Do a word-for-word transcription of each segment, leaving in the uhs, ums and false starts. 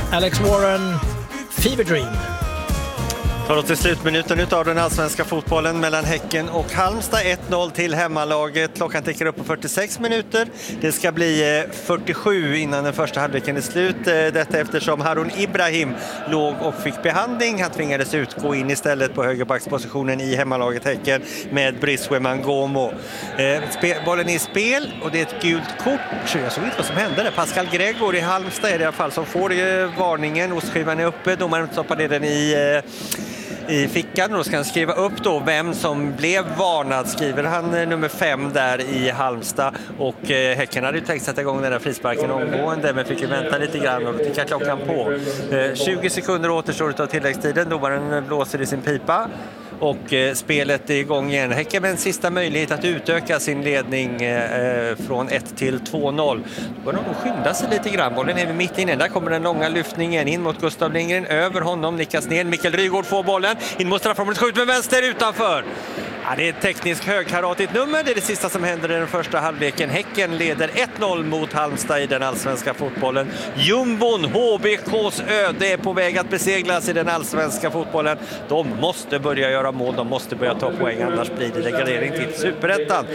Alex Warren, Fever Dream. Tar oss till slutminuten utav den allsvenska fotbollen mellan Häcken och Halmstad. ett noll till hemmalaget. Klockan tickar upp på fyrtiosex minuter. Det ska bli fyrtiosju innan den första halvleken är slut. Detta eftersom Harun Ibrahim låg och fick behandling. Han tvingades ut, gå in istället på högerbackspositionen i hemmalaget Häcken med Briswe Mangomo. Bollen är i spel och det är ett gult kort. Jag såg inte vad som hände där. Pascal Gregor i Halmstad är det i alla fall som får varningen. Ostskivan är uppe. Domaren stoppade den i... i fickan och då ska han skriva upp då vem som blev varnad. Skriver han nummer fem där i Halmstad och eh, Häcken hade ju tänkt sätta igång den där frisparken omgående men fick ju vänta lite grann och tickar klockan på. Eh, tjugo sekunder återstår av tilläggstiden. Domaren blåser i sin pipa. Och eh, spelet är igång igen. Häcken med en sista möjlighet att utöka sin ledning eh, från ett till två noll. Då bör de skynda sig lite grann. Bollen är vid mitt inne. Där kommer den långa lyftningen in mot Gustav Lindgren. Över honom, nickas ner. Mikael Rygaard får bollen. In mot straffområdet, skjut med vänster utanför. Ja, det är ett tekniskt högkaratigt nummer. Det är det sista som händer i den första halvleken. Häcken leder ett noll mot Halmstad i den allsvenska fotbollen. Jumbon, H B K:s öde är på väg att beseglas i den allsvenska fotbollen. De måste börja göra mål, de måste börja ta poäng, annars blir det degradering till Superettan.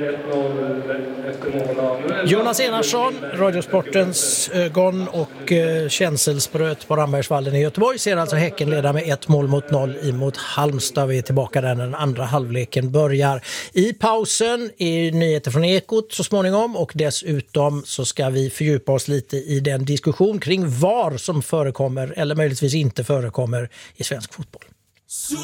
Jonas Enarsson, Radiosportens ögon och eh, känselspröt på Rambergsvallen i Göteborg ser alltså Häcken leda med ett mål mot noll emot Halmstad. Vi är tillbaka där när den andra halvleken börjar. I pausen är nyheter från Ekot så småningom och dessutom så ska vi fördjupa oss lite i den diskussion kring V A R som förekommer eller möjligtvis inte förekommer i svensk fotboll.